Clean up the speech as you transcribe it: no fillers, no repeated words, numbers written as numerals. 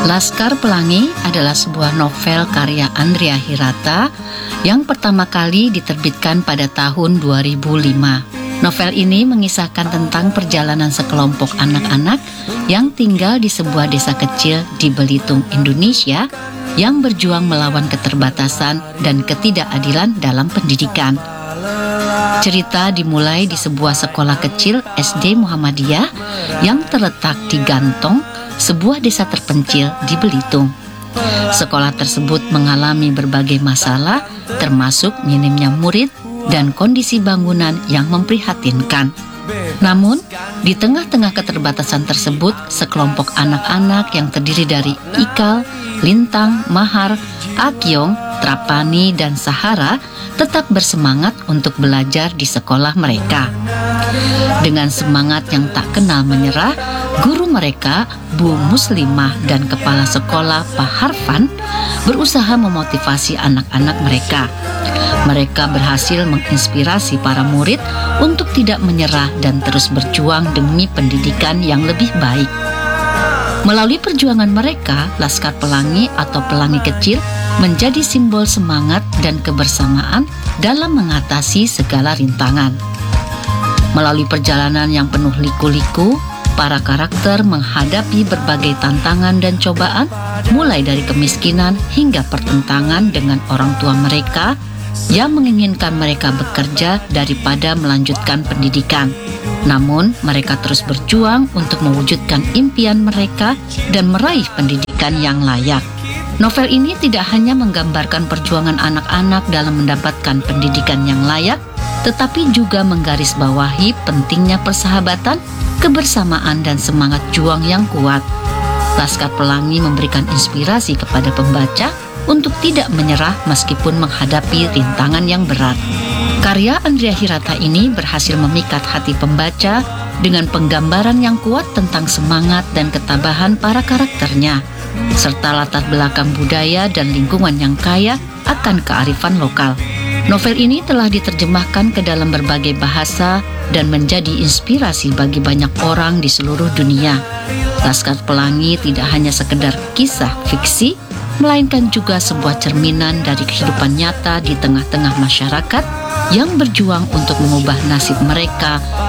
Laskar Pelangi adalah sebuah novel karya Andrea Hirata yang pertama kali diterbitkan pada tahun 2005. Novel ini mengisahkan tentang perjalanan sekelompok anak-anak yang tinggal di sebuah desa kecil di Belitung, Indonesia, yang berjuang melawan keterbatasan dan ketidakadilan dalam pendidikan. Cerita dimulai di sebuah sekolah kecil SD Muhammadiyah yang terletak di Gantong, sebuah desa terpencil di Belitung. Sekolah tersebut mengalami berbagai masalah, termasuk minimnya murid dan kondisi bangunan yang memprihatinkan. Namun, di tengah-tengah keterbatasan tersebut, sekelompok anak-anak yang terdiri dari Ikal, Lintang, Mahar, Akyong, Trapani, dan Sahara tetap bersemangat untuk belajar di sekolah mereka. Dengan semangat yang tak kenal menyerah, guru mereka, Bu Muslimah, dan kepala sekolah Pak Harfan berusaha memotivasi anak-anak mereka. Mereka berhasil menginspirasi para murid untuk tidak menyerah dan terus berjuang demi pendidikan yang lebih baik. Melalui perjuangan mereka, Laskar Pelangi atau Pelangi Kecil menjadi simbol semangat dan kebersamaan dalam mengatasi segala rintangan. Melalui perjalanan yang penuh liku-liku, para karakter menghadapi berbagai tantangan dan cobaan, mulai dari kemiskinan hingga pertentangan dengan orang tua mereka yang menginginkan mereka bekerja daripada melanjutkan pendidikan. Namun, mereka terus berjuang untuk mewujudkan impian mereka dan meraih pendidikan yang layak. Novel ini tidak hanya menggambarkan perjuangan anak-anak dalam mendapatkan pendidikan yang layak, tetapi juga menggarisbawahi pentingnya persahabatan, kebersamaan, dan semangat juang yang kuat. Laskar Pelangi memberikan inspirasi kepada pembaca untuk tidak menyerah meskipun menghadapi rintangan yang berat. Karya Andrea Hirata ini berhasil memikat hati pembaca dengan penggambaran yang kuat tentang semangat dan ketabahan para karakternya, serta latar belakang budaya dan lingkungan yang kaya akan kearifan lokal. Novel ini telah diterjemahkan ke dalam berbagai bahasa dan menjadi inspirasi bagi banyak orang di seluruh dunia. Laskar Pelangi tidak hanya sekedar kisah fiksi, melainkan juga sebuah cerminan dari kehidupan nyata di tengah-tengah masyarakat yang berjuang untuk mengubah nasib mereka